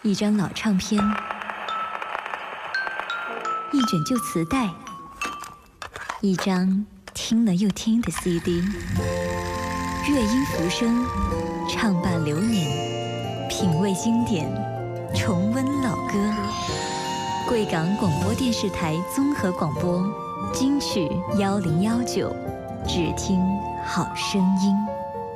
一张老唱片，一卷旧磁带，一张听了又听的 CD。乐音浮生，唱伴流年，品味经典，重温老歌。贵港广播电视台综合广播，金曲1019，只听好声音。